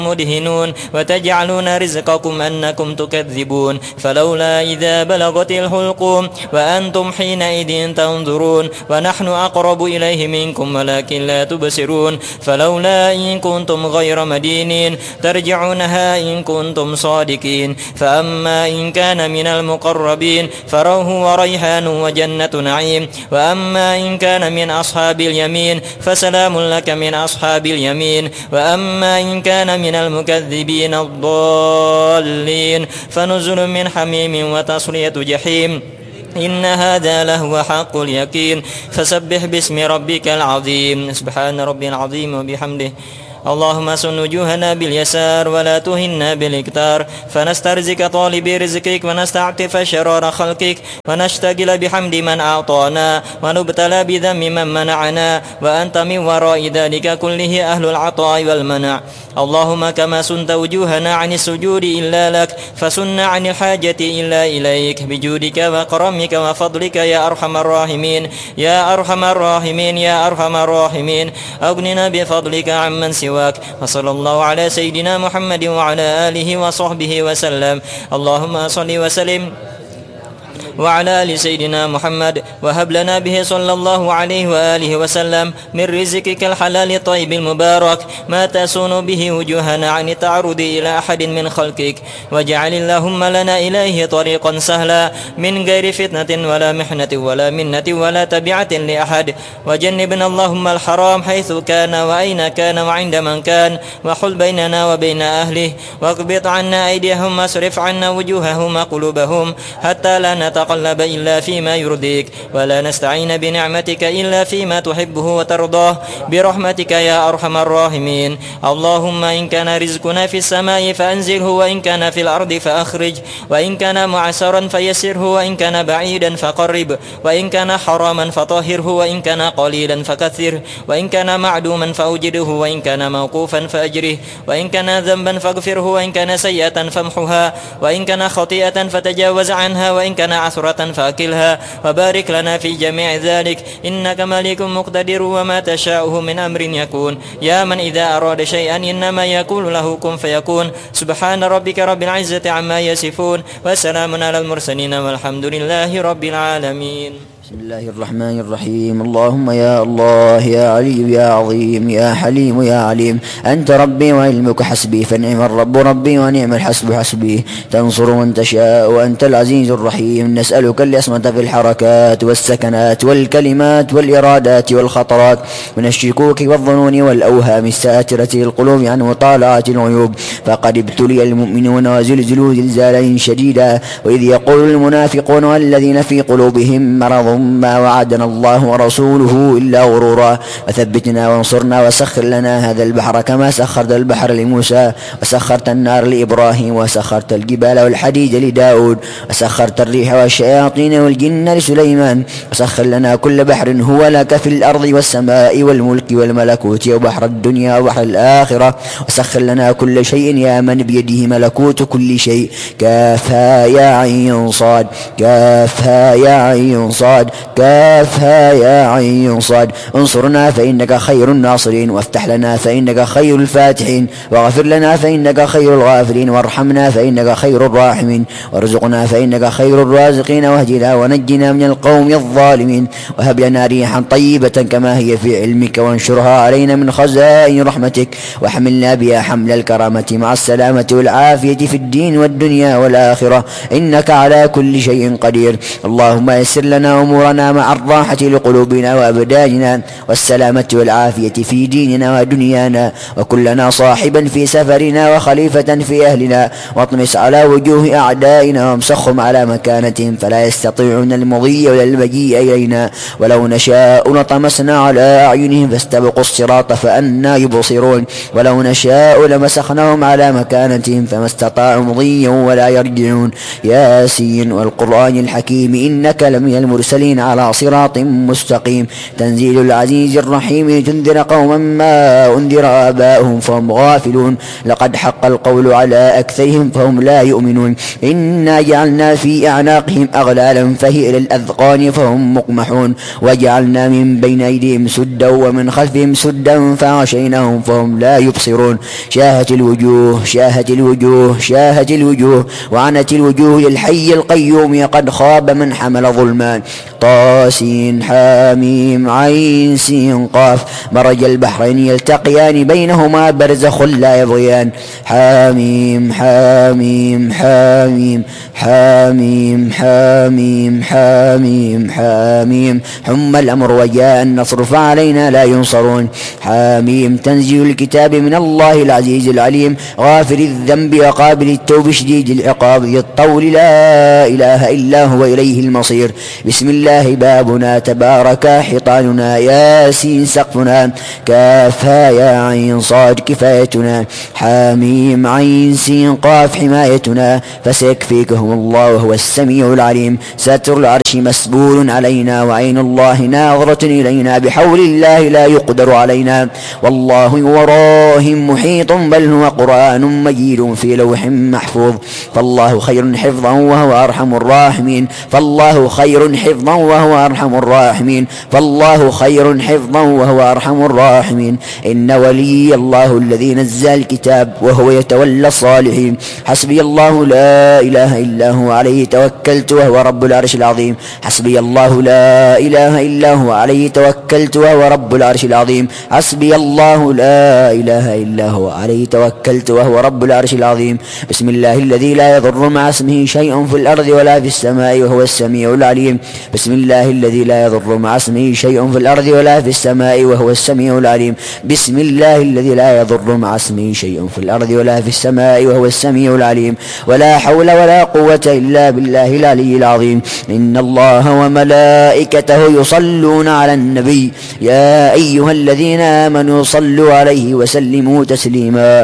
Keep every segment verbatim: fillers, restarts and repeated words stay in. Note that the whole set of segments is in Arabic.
مدهنون وتجعلون رزقكم أنكم تكذبون فلولا إذا بلغت الحلقوم وأنتم حينئذ تنظرون ونحن أقرب إليه منكم ولكن لا تبصرون فلولا إن كنتم غير مدينين ترجعونها إن كنتم صادقين فأما إن كان من المقربين فروح وريحان وجنة نعيم وأما إن كان من أصحاب اليمين فسلام لك من أصحاب اليمين وأما إن كان من المكذبين الضالين فنزل من حميم وتصلية جحيم إن هذا لهو حق اليقين فسبح باسم ربك العظيم سبحان ربي العظيم وبحمده اللهم سن وجوهنا باليسار ولا تهنا بالاكتار فنسترزق طالب رزقك ونستعطف شرار خلقك ونشتغل بحمد من أعطانا ونبتلى بذم من منعنا وأنت من وراء ذلك كله أهل العطاء والمنع اللهم كما سنت وجوهنا عن السجود إلا لك فسن عن الحاجة إلا إليك بجودك وكرمك وفضلك يا أرحم الراحمين يا أرحم الراحمين يا أرحم الراحمين أغننا بفضلك عمن سواك وصلى الله على سيدنا محمد وعلى آله وصحبه وسلم اللهم صل وسلم وعلى آل سيدنا محمد وهب لنا به صلى الله عليه وآله وسلم من رزقك الحلال الطيب المبارك ما تسون به وجوهنا عن التعرض إلى أحد من خلقك واجعل اللهم لنا إليه طريقا سهلا من غير فتنة ولا محنة ولا منة ولا تبعة لأحد وجنبنا اللهم الحرام حيث كان وأين كان وعند من كان وحل بيننا وبين أهله واقبض عنا أيديهم واصرف عنا وجوههم وقلوبهم حتى لا نتقلب إلا فيما يرضيك ولا نستعين بنعمتك إلا فيما تحبه وترضاه برحمتك يا أرحم الراحمين اللهم إن كان رزقنا في السماء فأنزله وإن كان في الأرض فأخرج وإن كان معسرا فيسره وإن كان بعيدا فقرب وإن كان حراما فطهره وإن كان قليلا فكثره وإن كان معدوما فأوجده وإن كان موقوفا فأجره وإن كان ذنبا فاغفره وإن كان سيئة فامحها وإن كان خطيئة فتجاوز عنها وإن كان عثرة فأكلها وبارك لنا في جميع ذلك إنك ملك مقتدر وما تشاءه من أمر يكون يا من إذا أراد شيئا إنما يقول له كن فيكون سبحان ربك رب العزة عما يصفون وسلام على المرسلين والحمد لله رب العالمين. بسم الله الرحمن الرحيم اللهم يا الله يا علي يا عظيم يا حليم يا عليم أنت ربي وعلمك حسبي فنعم الرب ربي ونعم الحسب حسبي تنصر من تشاء وأنت العزيز الرحيم نسألك العصمة في الحركات والسكنات والكلمات والإرادات والخطرات من الشكوك والظنون والأوهام الساترة للقلوب عن مطالعة العيوب فقد ابتلي المؤمنون وزلزلوا زلزالا شديدا وإذ يقول المنافقون والذين في قلوبهم مرض ما وعدنا الله ورسوله إلا غرورا وثبتنا وانصرنا وسخر لنا هذا البحر كما سخرت البحر لموسى وسخرت النار لإبراهيم وسخرت الجبال والحديد لداود وسخرت الريح والشياطين والجن لسليمان وسخر لنا كل بحر هو لك في الأرض والسماء والملك والملكوت وبحر الدنيا وبحر الآخرة وسخر لنا كل شيء يا من بيده ملكوت كل شيء كافها يا عين صاد كافها يا عين صاد كافها يا عين صاد انصرنا فإنك خير الناصرين وافتح لنا فإنك خير الفاتحين واغفر لنا فإنك خير الغافرين وارحمنا فإنك خير الراحمين وارزقنا فإنك خير الرازقين واهدنا ونجنا من القوم الظالمين وهب لنا ريحا طيبة كما هي في علمك وانشرها علينا من خزائن رحمتك وحملنا بها حمل الكرامة مع السلامة والعافية في الدين والدنيا والآخرة إنك على كل شيء قدير اللهم يسر لنا أمورنا مع الراحة لقلوبنا وأبداننا والسلامة والعافية في ديننا ودنيانا وكلنا صاحبا في سفرنا وخليفة في أهلنا واطمس على وجوه أعدائنا وامسخهم على مكانتهم فلا يستطيعون المضي ولا المجيء إلينا ولو نشاء لطمسنا على أعينهم فاستبقوا الصراط فأنا يبصرون ولو نشاء لمسخناهم على مكانتهم فما استطاعوا مضيا ولا يرجعون ياسين والقرآن الحكيم إنك لمن المرسلين المرسلين على صراط مستقيم. تنزيل العزيز الرحيم لتنذر قوما ما أنذر آباؤهم فهم غافلون. لقد حق القول على أكثرهم فهم لا يؤمنون. إنا جعلنا في أعناقهم أغلالا فهي إلى الأذقان فهم مقمحون. وجعلنا من بين أيديهم سدا ومن خلفهم سدا فغشيناهم فهم لا يبصرون. شاهت الوجوه شاهت الوجوه شاهت الوجوه وعنت الوجوه للحي القيوم قد خاب من حمل ظلمان. طاسين حاميم عين سين قاف مرج البحرين يلتقيان بينهما برزخ لا يبغيان. حاميم حاميم حاميم حاميم حاميم حاميم حاميم حم الأمر وجاء النصر فعلينا لا ينصرون. حاميم تنزيل الكتاب من الله العزيز العليم غافر الذنب وقابل التوب شديد العقاب ذي الطول لا إله إلا هو إليه المصير. بسم الله بابنا تبارك حيطاننا ياسين سقفنا كافها يا عين صاد كفايتنا. حاميم عين سين قاف حمايتنا فسيكفيكهم الله وهو السميع العليم. ستر العرش مسبول علينا وعين الله ناظرة إلينا بحول الله لا يقدر علينا. والله وراهم محيط بل هو قرآن مجيد في لوح محفوظ. فالله خير حفظا وهو أرحم الراحمين. فالله خير حفظا وهو أرحم الراحمين. فالله خير حفظا وهو أرحم الراحمين. إن ولي الله الذي نزل الكتاب وهو يتولى الصالحين. حسبي الله لا إله إلا هو عليه توكلت وهو رب العرش العظيم. حسبي الله لا إله إلا هو عليه توكلت وهو رب العرش العظيم. حسبي الله لا إله إلا هو عليه توكلت وهو رب العرش العظيم. بسم الله الذي لا يضر مع اسمه شيء في الأرض ولا في السماء وهو السميع العليم. بسم الله الذي لا يضر مع اسمه شيء في الأرض ولا في السماء وهو السميع العليم. بسم الله الذي لا يضر مع اسمه شيء في الأرض ولا في السماء وهو السميع العليم. ولا حول ولا قوة إلا بالله العلي العظيم. إن الله وملائكته يصلون على النبي يا أيها الذين آمنوا صلوا عليه وسلموا تسليما.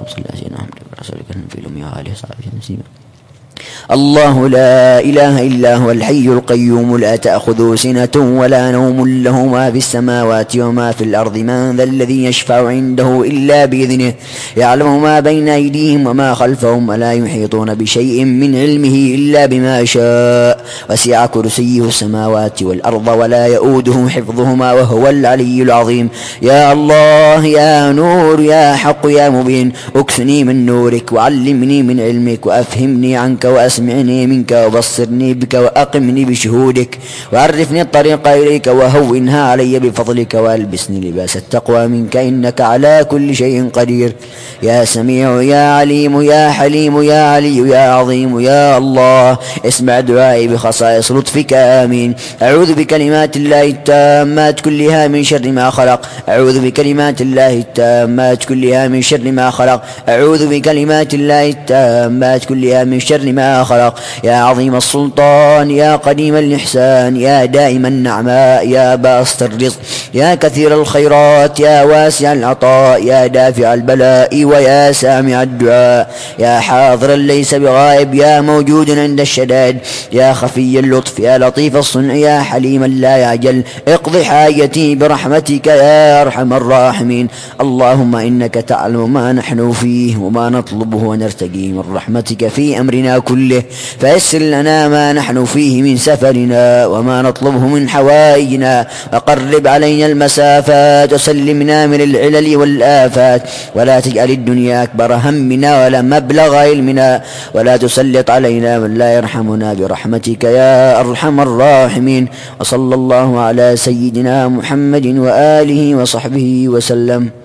الله لا إله إلا هو الحي القيوم لا تأخذه سنة ولا نوم له ما في السماوات وما في الأرض من ذا الذي يشفع عنده إلا بإذنه. يعلم ما بين أيديهم وما خلفهم ولا يحيطون بشيء من علمه إلا بما شاء. وسع كرسيه السماوات والأرض ولا يؤوده حفظهما وهو العلي العظيم. يا الله يا نور يا حق يا مبين اكفني من نورك وعلمني من علمك وأفهمني عنك وأسمعني منك وبصرني بك وأقمني بشهودك وعرفني الطريق إليك وهونها علي بفضلك وألبسني لباس التقوى منك إنك على كل شيء قدير. يا سميع يا عليم يا حليم يا علي يا عظيم يا الله اسمع دعائي بخصائص لطفك آمين. أعوذ بكلمات الله التامات كلها من شر ما خلق. أعوذ بكلمات الله التامات كلها من شر ما خلق. أعوذ بكلمات الله التامات كلها من شر ما خلق. يا عظيم السلطان يا قديم الإحسان يا دائم النعماء يا باسط الرزق يا كثير الخيرات يا واسع العطاء يا دافع البلاء ويا سامع الدعاء يا حاضرا ليس بغائب يا موجود عند الشدائد يا خفي اللطف يا لطيف الصنع يا حليما لا يعجل اقض حاجتي برحمتك يا أرحم الراحمين. اللهم إنك تعلم ما نحن فيه وما نطلبه ونرتقي من رحمتك في أمرنا كله فيسر لنا ما نحن فيه من سفرنا وما نطلبه من حوائجنا وقرب علينا المسافات وسلمنا من العلل والآفات ولا تجعل الدنيا أكبر همنا ولا مبلغ علمنا ولا تسلط علينا من لا يرحمنا برحمتك يا أرحم الراحمين. وصلى الله على سيدنا محمد وآله وصحبه وسلم.